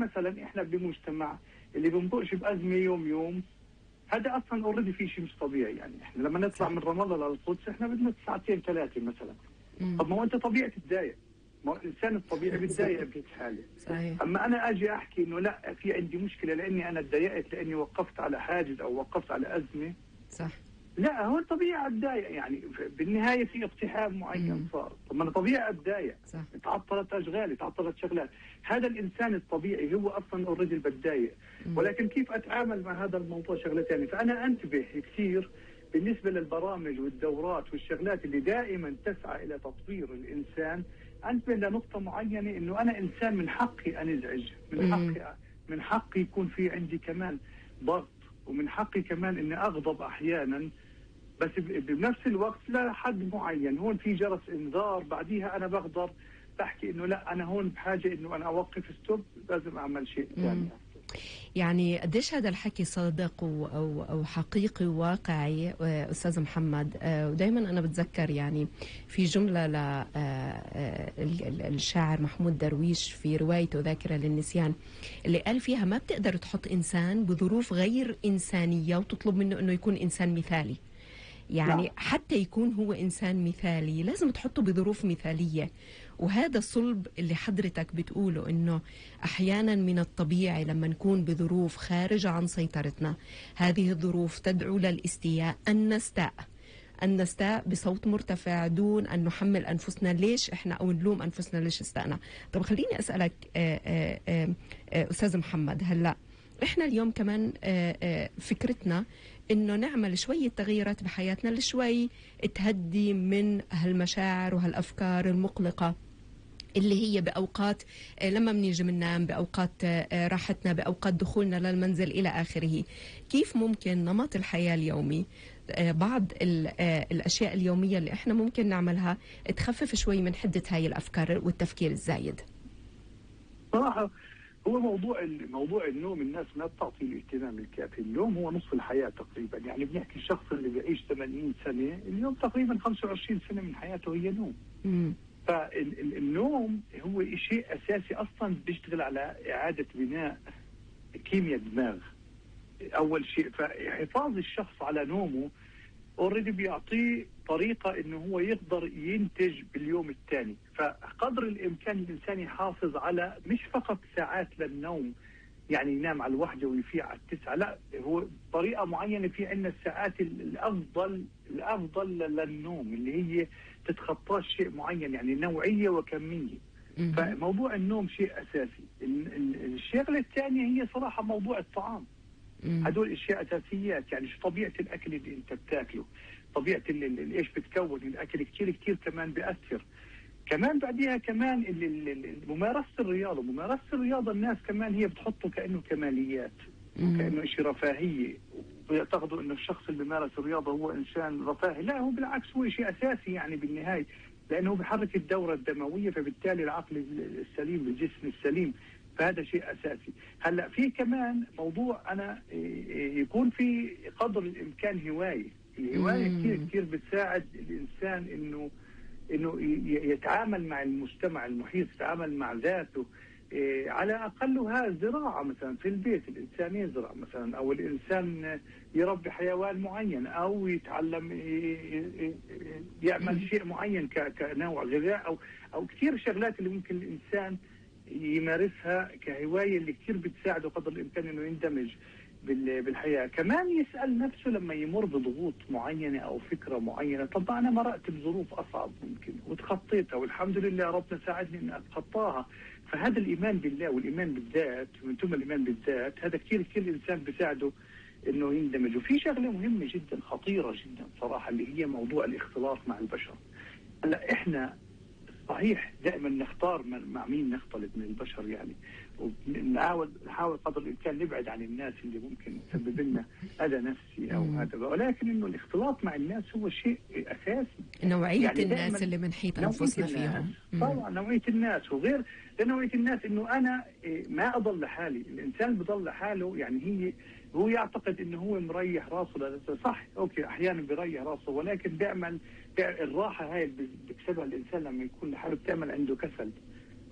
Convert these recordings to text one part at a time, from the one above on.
مثلا احنا بمجتمع اللي بنطقش بازمه يوم يوم، هذا اصلا اوريدي في شيء مش طبيعي. يعني احنا لما نطلع من رام الله للقدس احنا بدنا ساعتين ثلاثه مثلا. طب ما هو انت طبيعي تتضايق، ما هو الانسان الطبيعي بيتضايق بهيك حاله. صحيح. اما انا اجي احكي انه لا في عندي مشكله لاني انا تضايقت لاني وقفت على حاجز او وقفت على ازمه، صح. لا هو طبيعي اتضايق. يعني بالنهايه في اقتحام معين صار، طب ما انا طبيعي اتضايق، تعطلت اشغالي، تعطلت شغلات. هذا الانسان الطبيعي هو اصلا اوريدي بتضايق، ولكن كيف اتعامل مع هذا الموضوع شغله ثانيه. فانا انتبه كثير بالنسبه للبرامج والدورات والشغلات اللي دائما تسعى الى تطوير الانسان، انتبه لنقطه معينه، انه انا انسان من حقي انزعج، من حقي يكون في عندي كمان ضغط، ومن حقي كمان اني اغضب احيانا، بس بنفس الوقت لا حد معين. هون في جرس انذار، بعديها انا بقدر بحكي انه لا انا هون بحاجه انه انا اوقف ستوب، لازم اعمل شيء ثاني. يعني قديش هذا الحكي صادق أو حقيقي وواقعي أستاذ محمد. ودايما أنا بتذكر يعني في جملة للشاعر محمود درويش في روايته ذاكرة للنسيان، اللي قال فيها ما بتقدر تحط إنسان بظروف غير إنسانية وتطلب منه أنه يكون إنسان مثالي. يعني حتى يكون هو إنسان مثالي لازم تحطه بظروف مثالية. وهذا الصلب اللي حضرتك بتقوله، إنه أحيانا من الطبيعي لما نكون بظروف خارجة عن سيطرتنا، هذه الظروف تدعو للاستياء، أن نستاء بصوت مرتفع دون أن نحمل أنفسنا ليش إحنا أو نلوم أنفسنا ليش استأنا. طب خليني أسألك أستاذ محمد، هلأ إحنا اليوم كمان فكرتنا إنه نعمل شوية تغييرات بحياتنا لشوي تهدي من هالمشاعر وهالأفكار المقلقة اللي هي بأوقات لما بنيجي بننام، بأوقات راحتنا، بأوقات دخولنا للمنزل إلى آخره. كيف ممكن نمط الحياة اليومي، بعض الأشياء اليومية اللي إحنا ممكن نعملها تخفف شوي من حدة هاي الأفكار والتفكير الزايد؟ صراحة هو موضوع النوم الناس ما بتعطي الاهتمام الكافي. اليوم هو نصف الحياة تقريبا. يعني بنحكي الشخص اللي بيعيش 80 سنة اليوم تقريبا 25 سنة من حياته هي نوم. فالنوم هو شيء أساسي أصلا بيشتغل على إعادة بناء كيمياء الدماغ أول شيء. فحفاظ الشخص على نومه اوريدي بيعطيه طريقة انه هو يقدر ينتج باليوم الثاني. فقدر الامكان الانسان يحافظ على مش فقط ساعات للنوم، يعني ينام على 1 ويفيق على 9، لا هو طريقة معينة. في عندنا الساعات الافضل للنوم اللي هي تتخطاش شيء معين، يعني نوعية وكمية. فموضوع النوم شيء اساسي. الشغلة الثانية هي صراحة موضوع الطعام. هدول اشياء اساسيات. يعني شو طبيعه الاكل اللي انت بتاكله، طبيعه ايش بتكون الاكل، كثير كمان بياثر. كمان بعديها كمان ممارسه الرياضه الناس كمان هي بتحطه كانه كماليات، كانه شيء رفاهيه، ويعتقدوا انه الشخص اللي بيمارس الرياضه هو انسان رفاهي. لا، هو بالعكس هو شيء اساسي يعني بالنهايه، لانه بيحرك الدوره الدمويه، فبالتالي العقل السليم بالجسم السليم، فهذا شيء أساسي. هلأ في كمان موضوع أنا يكون في قدر الإمكان هواية. الهواية كثير بتساعد الإنسان إنه يتعامل مع المجتمع المحيط، يتعامل مع ذاته. على أقلها زراعة مثلا في البيت، الإنسان يزرع مثلا، أو الإنسان يربي حيوان معين، أو يتعلم يعمل شيء معين كنوع غذاء، أو كثير شغلات اللي ممكن الإنسان يمارسها كهواية اللي كثير بتساعده قدر الإمكان إنه يندمج بالحياة. كمان يسأل نفسه لما يمر بضغوط معينة أو فكرة معينة، طب أنا مرقت بظروف أصعب ممكن وتخطيتها والحمد لله ربنا ساعدني إني أتخطاها. فهذا الإيمان بالله والإيمان بالذات، ومن ثم الإيمان بالذات، هذا كثير الإنسان بيساعده إنه يندمج. وفي شغلة مهمة جدا خطيرة جدا صراحة اللي هي موضوع الاختلاط مع البشر. هلا إحنا صحيح دائما نختار مع مين نختلط من البشر، يعني ونحاول قدر الامكان نبعد عن الناس اللي ممكن تسبب لنا اذى نفسي او هذا، ولكن انه الاختلاط مع الناس هو شيء اساسي. نوعيه يعني الناس اللي بنحيط انفسنا فيهم. طبعا نوعيه الناس، وغير نوعيه الناس انه انا ما اضل لحالي. الانسان بضل لحاله، يعني هو يعتقد انه هو مريح راسه. صح اوكي احيانا بيريح راسه، ولكن بيعمل الراحه هاي اللي بيكسبها الانسان لما يكون لحاله بتعمل عنده كسل،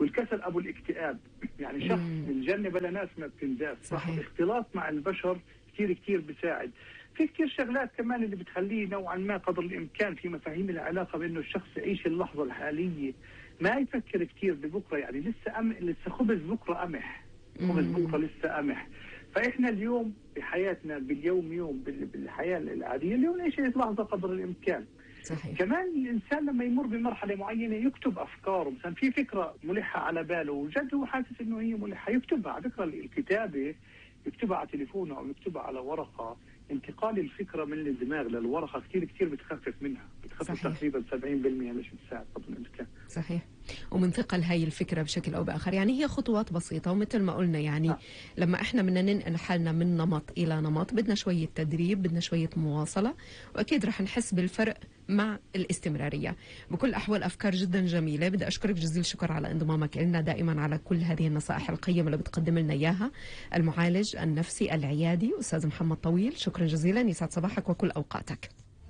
والكسل ابو الاكتئاب. يعني شخص من جنة بلا ناس ما بتنداس. صحيح. الاختلاط مع البشر كثير كثير بيساعد. في كثير شغلات كمان اللي بتخليه نوعا ما قدر الامكان في مفاهيم العلاقه بانه الشخص يعيش اللحظه الحاليه، ما يفكر كثير ببكره. يعني لسه خبز بكره قمح، خبز بكره لسه قمح. فاحنا اليوم بحياتنا باليوم بالحياه العاديه اليوم نعيش لحظه قدر الامكان. صحيح. كمان الانسان لما يمر بمرحله معينه يكتب افكاره. مثلا في فكره ملحه على باله وجد هو حاسس انه هي ملحه يكتبها. على فكره الكتابه يكتبها على تليفونه او يكتبها على ورقه، انتقال الفكره من الدماغ للورقه كثير كثير بتخفف منها، بتخفف صحيح. تقريبا 70% ليش بتساعد قدر الامكان. صحيح. ومن ثقل هاي الفكرة بشكل أو بآخر. يعني هي خطوات بسيطة، ومثل ما قلنا يعني لما إحنا بدنا ننقل حالنا من نمط إلى نمط بدنا شوية تدريب، بدنا شوية مواصلة، وأكيد رح نحس بالفرق مع الاستمرارية. بكل الأحوال أفكار جدا جميلة. بدي أشكرك جزيل الشكر على انضمامك لنا دائما، على كل هذه النصائح القيمة اللي بتقدم لنا إياها المعالج النفسي العيادي أستاذ محمد طويل. شكرا جزيلا، يسعد صباحك وكل أوقاتك.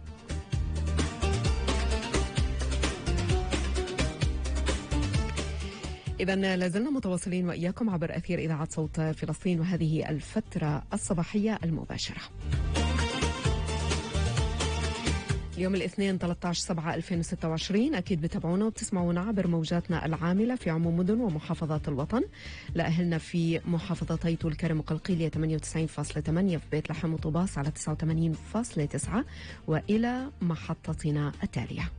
إذا لازلنا متواصلين وإياكم عبر أثير إذاعة صوت فلسطين، وهذه الفترة الصباحية المباشرة. يوم الاثنين 13/7/2026 أكيد بتابعونا وبتسمعونا عبر موجاتنا العاملة في عموم مدن ومحافظات الوطن. لأهلنا في محافظتي طول كرم وقلقيلية 98.8، في بيت لحم وطوباس على 89.9، وإلى محطتنا التالية.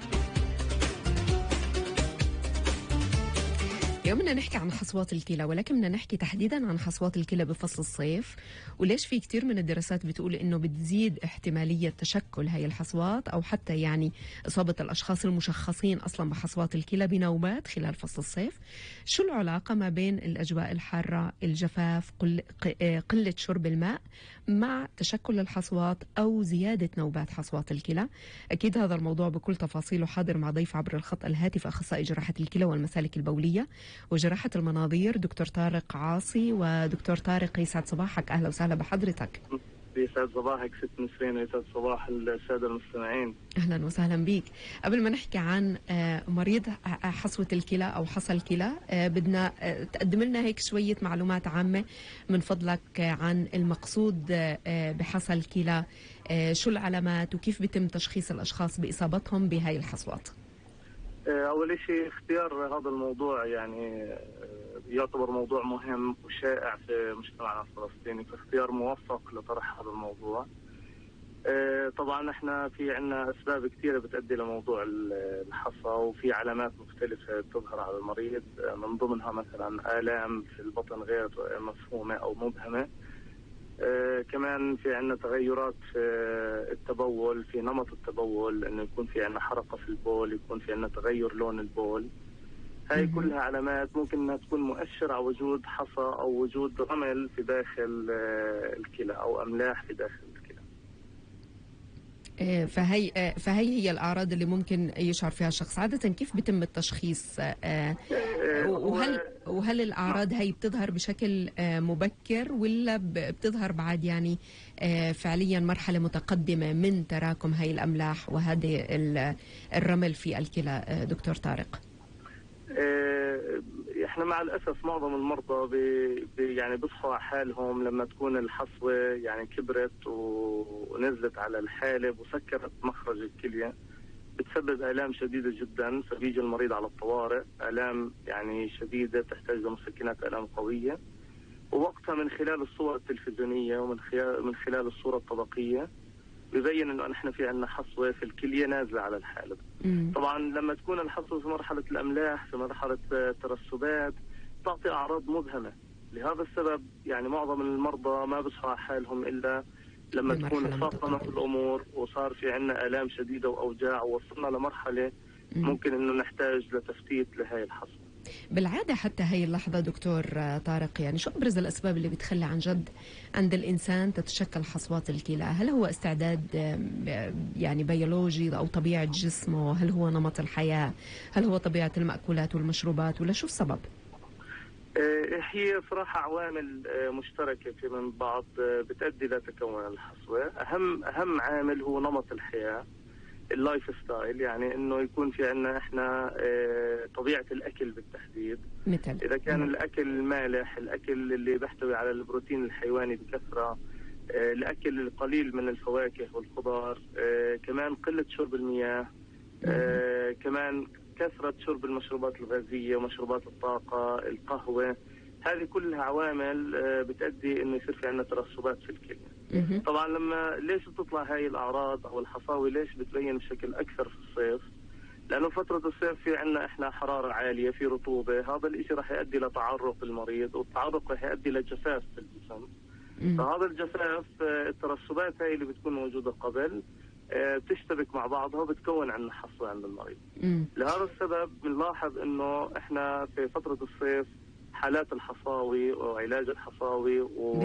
اليوم بدنا نحكي عن حصوات الكلى، ولكن بدنا نحكي تحديدا عن حصوات الكلى بفصل الصيف، وليش في كتير من الدراسات بتقول انه بتزيد احتمالية تشكل هاي الحصوات او حتى يعني اصابة الاشخاص المشخصين اصلا بحصوات الكلى بنوبات خلال فصل الصيف. شو العلاقة ما بين الاجواء الحارة، الجفاف، قلة شرب الماء مع تشكل الحصوات او زيادة نوبات حصوات الكلى؟ اكيد هذا الموضوع بكل تفاصيله حاضر مع ضيف عبر الخط الهاتف اخصائي جراحة الكلى والمسالك البولية وجراحة المناظير دكتور طارق عاصي. ودكتور طارق يسعد صباحك، أهلا وسهلا بحضرتك. يسعد صباحك ست نسرين، ويسعد صباح السادة المستمعين. أهلا وسهلا بيك. قبل ما نحكي عن مريض حصوة الكلى أو حصى الكلى، بدنا تقدم لنا هيك شوية معلومات عامة من فضلك عن المقصود بحصى الكلى، شو العلامات وكيف بيتم تشخيص الأشخاص بإصابتهم بهاي الحصوات. أول شيء اختيار هذا الموضوع يعني يعتبر موضوع مهم وشائع في مجتمعنا الفلسطيني، فاختيار موفق لطرح هذا الموضوع. طبعا احنا في عنا أسباب كثيرة بتؤدي لموضوع الحصى، وفي علامات مختلفة تظهر على المريض، من ضمنها مثلا آلام في البطن غير مفهومة أو مبهمة. كمان في عنا تغيرات في التبول، في نمط التبول، انه يكون في عنا حرقة في البول، يكون في عنا تغير لون البول. هاي كلها علامات ممكن انها تكون مؤشر على وجود حصى او وجود رمل في داخل الكلى او املاح في داخل الكلى. فهي هي الأعراض اللي ممكن يشعر فيها الشخص. عادة كيف بيتم التشخيص؟ وهل الأعراض هي بتظهر بشكل مبكر ولا بتظهر بعد يعني فعليا مرحلة متقدمة من تراكم هاي الأملاح وهذه الرمل في الكلى دكتور طارق؟ احنا مع الاسف معظم المرضى يعني بيصحوا على حالهم لما تكون الحصوه يعني كبرت ونزلت على الحالب وسكرت مخرج الكليه، بتسبب آلام شديدة جدا، فبيجي المريض على الطوارئ، آلام يعني شديدة تحتاج لمسكنات، آلام قوية. ووقتها من خلال الصور التلفزيونية ومن خلال الصورة الطبقية بيبين انه نحن في عندنا حصوة في الكلية نازلة على الحالب. طبعا لما تكون الحصوة في مرحلة الأملاح، في مرحلة ترسبات، تعطي أعراض مبهمة. لهذا السبب يعني معظم المرضى ما بيصحوا على حالهم إلا لما تكون تفاقمت الأمور وصار في عنا آلام شديدة وأوجاع ووصلنا لمرحلة ممكن إنه نحتاج لتفتيت لهي الحصوة. بالعادة حتى هاي اللحظة دكتور طارق، يعني شو أبرز الأسباب اللي بتخلي عن جد عند الإنسان تتشكل حصوات الكلى؟ هل هو استعداد يعني بيولوجي أو طبيعة جسمه؟ هل هو نمط الحياة؟ هل هو طبيعة المأكولات والمشروبات؟ ولا شو السبب؟ هي صراحة عوامل مشتركة في من بعض بتؤدي لتكون الحصوة. أهم عامل هو نمط الحياة. اللايف ستايل، يعني انه يكون في عندنا احنا طبيعه الاكل بالتحديد. مثل اذا كان الاكل مالح، الاكل اللي بيحتوي على البروتين الحيواني بكثره، الاكل القليل من الفواكه والخضار، كمان قله شرب المياه، كمان كثره شرب المشروبات الغازيه ومشروبات الطاقه، القهوه. هذه كلها عوامل بتؤدي انه يصير في عندنا ترسبات في الكليه. طبعا ليش بتطلع هاي الاعراض او الحصاوي، ليش بتبين بشكل اكثر في الصيف؟ لانه فتره الصيف في عندنا احنا حراره عاليه، في رطوبه، هذا الشيء راح يؤدي لتعرق المريض، والتعرق راح يؤدي لجفاف في الجسم. فهذا الجفاف، الترسبات هاي اللي بتكون موجوده قبل بتشتبك مع بعضها وبتكون عندنا حصوه عند المريض. لهذا السبب بنلاحظ انه احنا في فتره الصيف حالات الحصاوي وعلاج الحصاوي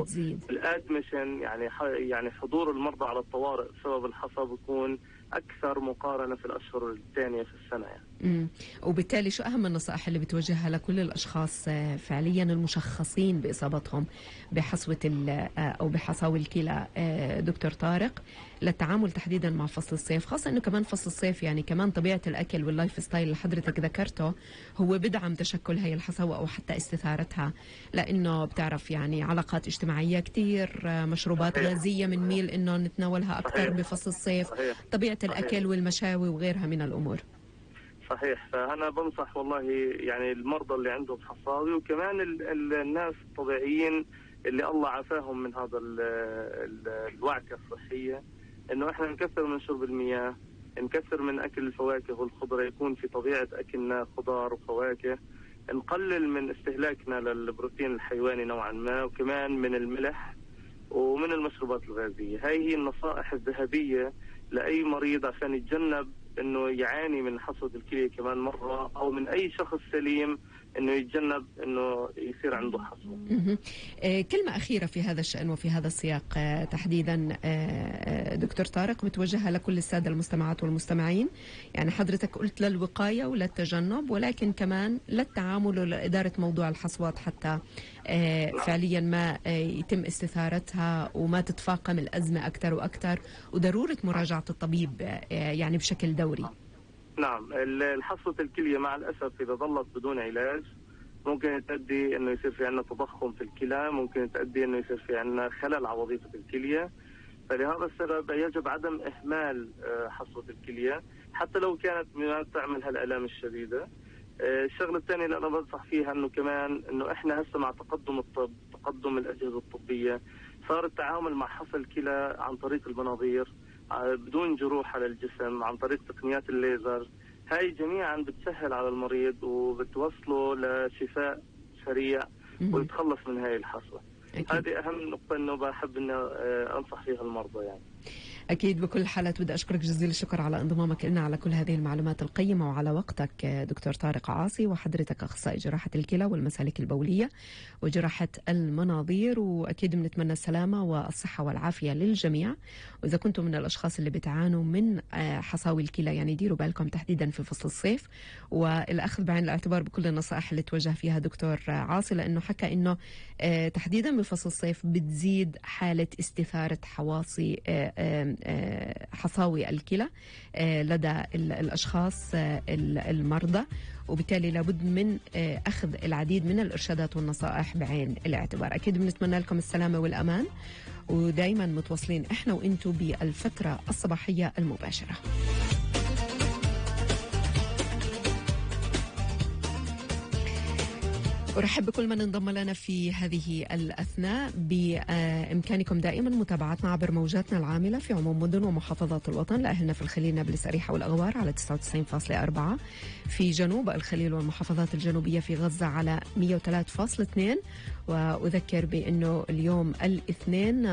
والادمشن، يعني حضور المرضى على الطوارئ بسبب الحصى بيكون اكثر مقارنه في الاشهر الثانيه في السنه يعني. وبالتالي شو اهم النصائح اللي بتوجهها لكل الاشخاص فعليا المشخصين باصابتهم بحصوه او بحصاوي الكلى دكتور طارق، للتعامل تحديدا مع فصل الصيف، خاصه انه كمان فصل الصيف يعني كمان طبيعه الاكل واللايف ستايل اللي حضرتك ذكرته هو بدعم تشكل هي الحصوه او حتى استثارتها، لانه بتعرف يعني علاقات اجتماعيه كثير، مشروبات غازيه بنميل انه نتناولها اكثر بفصل الصيف، طبيعه الاكل والمشاوي وغيرها من الامور. صحيح. فانا بنصح والله يعني المرضى اللي عندهم حصاوي، وكمان الناس الطبيعيين اللي الله عافاهم من هذا الوعكه الصحيه، انه احنا نكثر من شرب المياه، نكثر من اكل الفواكه والخضره، يكون في طبيعه اكلنا خضار وفواكه، نقلل من استهلاكنا للبروتين الحيواني نوعا ما، وكمان من الملح ومن المشروبات الغازيه. هاي هي النصائح الذهبيه لاي مريض عشان يتجنب انه يعاني من حصوة الكلية كمان مرة، او من اي شخص سليم انه يتجنب انه يصير عنده حصوة. كلمة أخيرة في هذا الشأن وفي هذا السياق تحديدا دكتور طارق بتوجهها لكل السادة المستمعات والمستمعين. يعني حضرتك قلت للوقاية وللتجنب، ولكن كمان للتعامل ولإدارة موضوع الحصوات حتى فعليا ما يتم استثارتها وما تتفاقم الأزمة أكثر وأكثر، وضرورة مراجعة الطبيب يعني بشكل دوري. نعم، الحصوة الكلية مع الأسف إذا ظلت بدون علاج ممكن تؤدي انه يصير في عندنا تضخم في الكلى، ممكن تؤدي انه يصير في عندنا خلل على وظيفه الكليه. فلهذا السبب يجب عدم اهمال حصوه الكليه حتى لو كانت ما تعمل هالالام الشديده. الشغله الثانيه اللي انا بنصح فيها انه كمان انه احنا هسه مع تقدم الطب، تقدم الاجهزه الطبيه، صار التعامل مع حصى الكلى عن طريق المناظير بدون جروح على الجسم، عن طريق تقنيات الليزر. هاي جميعا بتسهل على المريض وبتوصله لشفاء سريع ويتخلص من هاي الحصوة. هذه أهم نقطة إنه بحب إنه أنصح فيها المرضى يعني. أكيد. بكل الحالات بدي أشكرك جزيل الشكر على انضمامك لنا، على كل هذه المعلومات القيمة وعلى وقتك دكتور طارق عاصي، وحضرتك أخصائي جراحة الكلى والمسالك البولية وجراحة المناظير، وأكيد بنتمنى السلامة والصحة والعافية للجميع. وإذا كنتم من الأشخاص اللي بتعانوا من حصاوي الكلى يعني ديروا بالكم تحديدا في فصل الصيف، والأخذ بعين الاعتبار بكل النصائح اللي توجه فيها دكتور عاصي، لأنه حكى إنه تحديدا بفصل الصيف بتزيد حالة استثارة حصاوي الكلى لدى الأشخاص المرضى، وبالتالي لابد من أخذ العديد من الإرشادات والنصائح بعين الاعتبار. أكيد بنتمنى لكم السلامة والأمان، ودايما متواصلين إحنا وإنتوا بالفترة الصباحية المباشرة. أرحب بكل من انضم لنا في هذه الأثناء. بإمكانكم دائما متابعتنا عبر موجاتنا العاملة في عموم مدن ومحافظات الوطن، لأهلنا في الخليل نابلس أريحة والأغوار على 99.4، في جنوب الخليل والمحافظات الجنوبية في غزة على 103.2. وأذكر بأنه اليوم الاثنين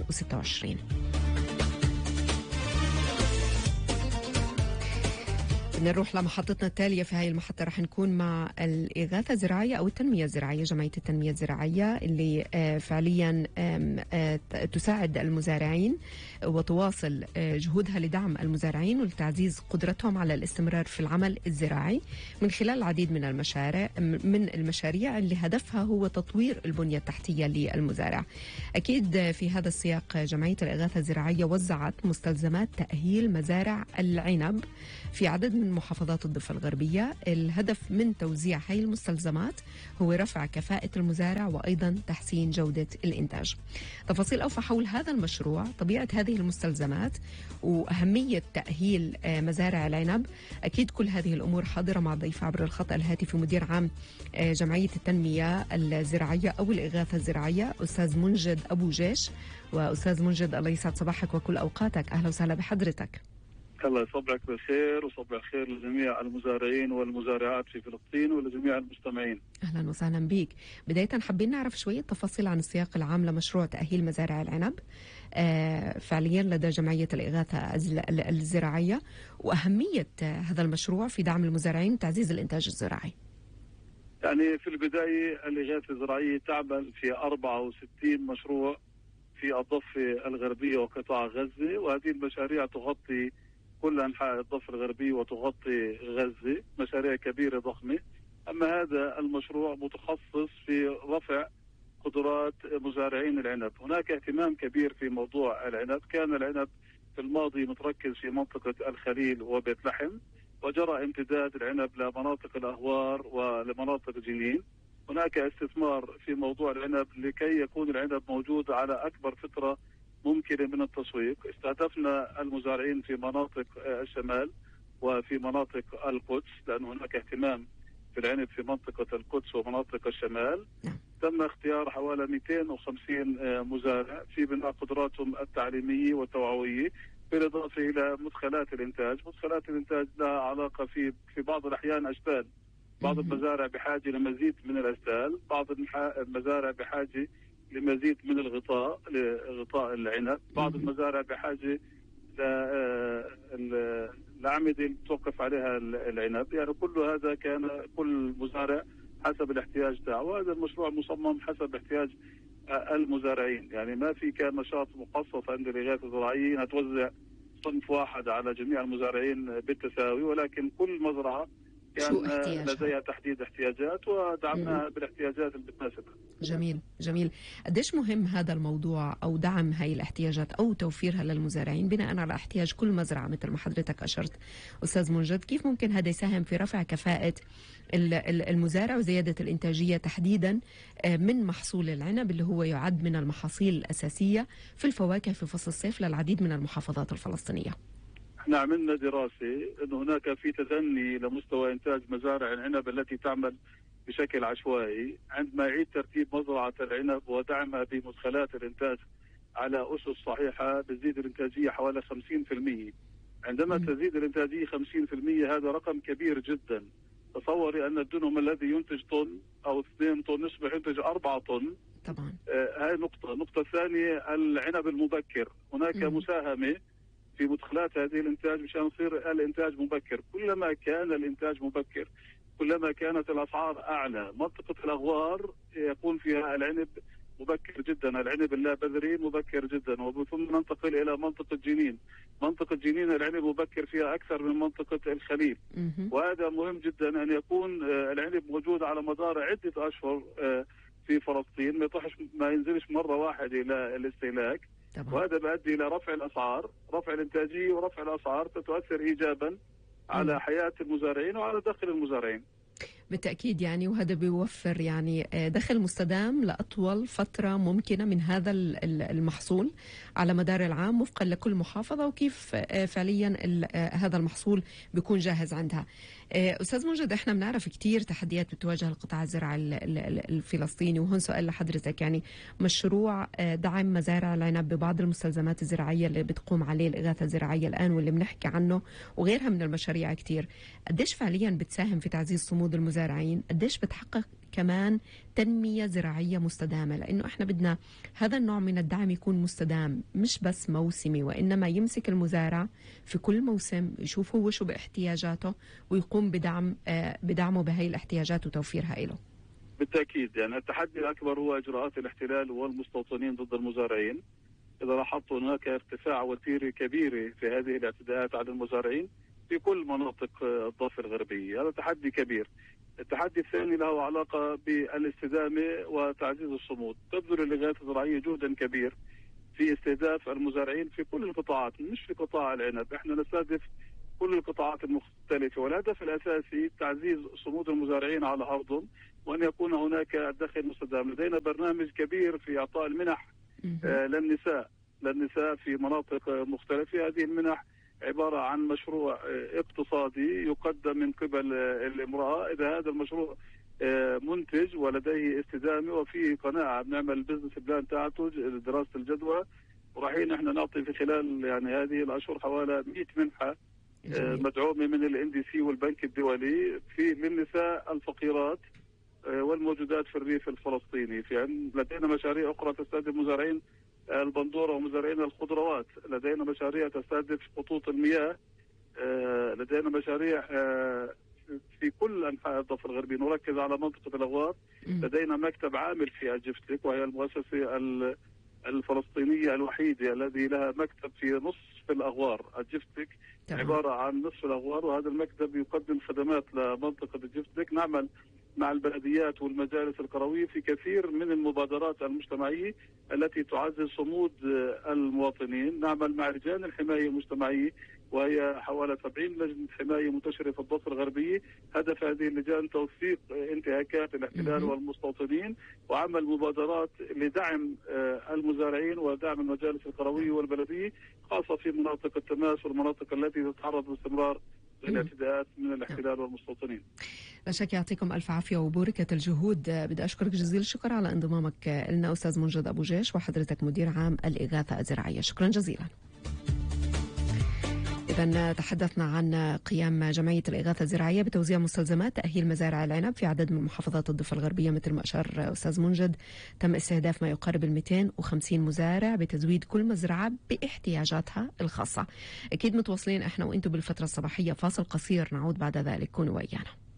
13/7/2026. بدنا نروح لمحطتنا التالية. في هاي المحطة رح نكون مع الإغاثة الزراعية أو التنمية الزراعية، جمعية التنمية الزراعية اللي فعليا تساعد المزارعين وتواصل جهودها لدعم المزارعين ولتعزيز قدرتهم على الاستمرار في العمل الزراعي من خلال العديد من المشاريع اللي هدفها هو تطوير البنية التحتية للمزارع. أكيد في هذا السياق جمعية الإغاثة الزراعية وزعت مستلزمات تأهيل مزارع العنب في عدد من محافظات الضفة الغربية. الهدف من توزيع هاي المستلزمات هو رفع كفاءة المزارع وأيضا تحسين جودة الإنتاج. تفاصيل أوفى حول هذا المشروع، طبيعة هذه المستلزمات، وأهمية تأهيل مزارع العنب، أكيد كل هذه الأمور حاضرة مع ضيف عبر الخط الهاتفي مدير عام جمعية التنمية الزراعية أو الإغاثة الزراعية أستاذ منجد أبو جيش. وأستاذ منجد، الله يسعد صباحك وكل أوقاتك، أهلا وسهلا بحضرتك. الله يصبحك بالخير وصبح الخير لجميع المزارعين والمزارعات في فلسطين ولجميع المستمعين. أهلا وسهلا بك. بداية حابين نعرف شوية تفاصيل عن السياق العام لمشروع تأهيل مزارع العنب فعليا لدى جمعية الإغاثة الزراعية، وأهمية هذا المشروع في دعم المزارعين وتعزيز الإنتاج الزراعي. يعني في البداية الإغاثة الزراعية تعمل في 64 مشروع في الضفة الغربية وقطاع غزة، وهذه المشاريع تغطي كل أنحاء الضفة الغربية وتغطي غزة، مشاريع كبيرة ضخمة. أما هذا المشروع متخصص في رفع قدرات مزارعين العنب. هناك اهتمام كبير في موضوع العنب. كان العنب في الماضي متركز في منطقة الخليل وبيت لحم، وجرى امتداد العنب لمناطق الأهوار ولمناطق جنين. هناك استثمار في موضوع العنب لكي يكون العنب موجود على أكبر فترة ممكنة من التسويق. استهدفنا المزارعين في مناطق الشمال وفي مناطق القدس، لأن هناك اهتمام في العنب في منطقة القدس ومناطق الشمال. تم اختيار حوالي 250 مزارع في بناء قدراتهم التعليمية والتوعوية، بالإضافة إلى مدخلات الإنتاج. مدخلات الإنتاج لها علاقة في بعض الأحيان أشبال. بعض المزارع بحاجة لمزيد من الأسدال، بعض المزارع بحاجة لمزيد من الغطاء لغطاء العنب، بعض المزارع بحاجة الأعمدة اللي توقف عليها العنب. يعني كل هذا كان كل مزارع حسب الاحتياج تاعه، وهذا المشروع مصمم حسب احتياج المزارعين. يعني ما في كان نشاط مخصص عند الإغاثة الزراعية توزع صنف واحد على جميع المزارعين بالتساوي، ولكن كل مزرعة كان لديها تحديد احتياجات ودعمناها بالاحتياجات اللي بتناسبها. جميل جميل. قديش مهم هذا الموضوع أو دعم هاي الاحتياجات أو توفيرها للمزارعين بناء على احتياج كل مزرعة مثل ما حضرتك أشرت أستاذ منجد؟ كيف ممكن هذا يساهم في رفع كفاءة المزارع وزيادة الإنتاجية تحديدا من محصول العنب اللي هو يعد من المحاصيل الأساسية في الفواكه في فصل الصيف للعديد من المحافظات الفلسطينية؟ احنا عملنا دراسة انه هناك في تدني لمستوى انتاج مزارع العنب التي تعمل بشكل عشوائي. عندما يعيد ترتيب مزرعة العنب ودعمها بمدخلات الانتاج على اسس صحيحة بتزيد الانتاجية حوالي 50%. عندما تزيد الانتاجية 50% هذا رقم كبير جدا. تصوري ان الدنم الذي ينتج طن او 2 طن يصبح ينتج 4 طن. طبعا هاي نقطة. النقطة الثانية العنب المبكر. هناك مساهمة في مدخلات هذه الانتاج مشان يصير الانتاج مبكر. كلما كان الانتاج مبكر كلما كانت الاسعار اعلى. منطقه الاغوار يكون فيها العنب مبكر جدا، العنب اللا بذري مبكر جدا، وثم ننتقل الى منطقه جنين. منطقه جنين العنب مبكر فيها اكثر من منطقه الخليل. وهذا مهم جدا ان يكون العنب موجود على مدار عده اشهر في فلسطين، ما ينزلش مره واحده الى الاستهلاك. طبعا. وهذا بيؤدي الى رفع الاسعار، رفع الانتاجيه ورفع الاسعار تتاثر ايجابا على حياه المزارعين وعلى دخل المزارعين. بالتأكيد يعني، وهذا بيوفر يعني دخل مستدام لأطول فترة ممكنة من هذا المحصول على مدار العام وفقا لكل محافظة، وكيف فعليا هذا المحصول بيكون جاهز عندها. أستاذ منجد، احنا بنعرف كتير تحديات بتواجه القطاع الزراعي الفلسطيني، وهون سؤال لحضرتك، يعني مشروع دعم مزارع العنب ببعض المستلزمات الزراعية اللي بتقوم عليه الإغاثة الزراعية الآن واللي بنحكي عنه وغيرها من المشاريع كتير، قديش فعليا بتساهم في تعزيز صمود المزارعين؟ قديش بتحقق كمان تنمية زراعية مستدامة، لأنه إحنا بدنا هذا النوع من الدعم يكون مستدام مش بس موسمي، وإنما يمسك المزارع في كل موسم يشوف هو شو باحتياجاته ويقوم بدعمه بهاي الاحتياجات وتوفيرها له. بالتأكيد، يعني التحدي الأكبر هو إجراءات الاحتلال والمستوطنين ضد المزارعين. إذا لاحظت هناك ارتفاع وتيري كبير في هذه الاعتداءات على المزارعين في كل مناطق الضفة الغربية، هذا تحدي كبير. التحدي الثاني له علاقة بالاستدامة وتعزيز الصمود. تبذل الإغاثة الزراعية جهدا كبير في استهداف المزارعين في كل القطاعات، مش في قطاع العنب، احنا نستهدف كل القطاعات المختلفة، والهدف الأساسي تعزيز صمود المزارعين على أرضهم وأن يكون هناك دخل مستدام. لدينا برنامج كبير في إعطاء المنح للنساء في مناطق مختلفة. هذه المنح عبارة عن مشروع اقتصادي يقدم من قبل الامرأة. إذا هذا المشروع منتج ولديه استدامة وفيه قناعة، بنعمل البزنس بلان تاعته، دراسة الجدوى، ورايحين احنا نعطي في خلال يعني هذه الأشهر حوالي 100 منحة مدعومة من الNDC والبنك الدولي في للنساء الفقيرات والموجودات في الريف الفلسطيني. لدينا مشاريع أخرى تستهدف مزارعين البندورة ومزارعين الخضروات، لدينا مشاريع تستهدف خطوط المياه، لدينا مشاريع في كل أنحاء الضفة الغربية نركز على منطقة الأغوار. لدينا مكتب عامل في الجفتك، وهي المؤسسة الفلسطينية الوحيدة الذي لها مكتب في نصف الأغوار. الجفتك عبارة عن نصف الأغوار، وهذا المكتب يقدم خدمات لمنطقة الجفتك. نعمل مع البلديات والمجالس القروية في كثير من المبادرات المجتمعية التي تعزز صمود المواطنين. نعمل مع لجان الحماية المجتمعية، وهي حوالي 70 لجنة حماية منتشرة في الضفة الغربية. هدف هذه اللجان توثيق انتهاكات الاحتلال والمستوطنين، وعمل مبادرات لدعم المزارعين ودعم المجالس القروية والبلدية، خاصة في مناطق التماس والمناطق التي تتعرض باستمرار للاعتداءات من الاحتلال والمستوطنين. لا شك، يعطيكم ألف عافية وبركة الجهود. بدي أشكرك جزيل الشكر على انضمامك لنا أستاذ منجد أبو جيش، وحضرتك مدير عام الإغاثة الزراعية. شكرا جزيلا. إذن تحدثنا عن قيام جمعية الإغاثة الزراعية بتوزيع مستلزمات تأهيل مزارع العنب في عدد من محافظات الضفة الغربية. مثل ما أشار أستاذ منجد، تم استهداف ما يقارب 250 مزارع بتزويد كل مزرعة باحتياجاتها الخاصة. أكيد متواصلين إحنا وإنتم بالفترة الصباحية. فاصل قصير، نعود بعد ذلك، كونوا ويانا.